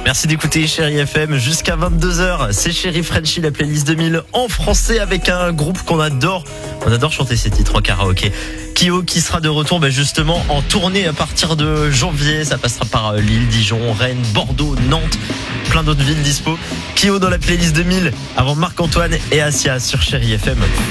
Merci d'écouter Chérie FM jusqu'à 22h. C'est Chérie Frenchy, la playlist 2000 en français avec un groupe qu'on adore. On adore chanter ces titres en karaoké. Kyo qui sera de retour justement en tournée à partir de janvier. Ça passera par Lille, Dijon, Rennes, Bordeaux, Nantes, plein d'autres villes dispo. Kyo dans la playlist 2000 avant Marc-Antoine et Asia sur Chérie FM.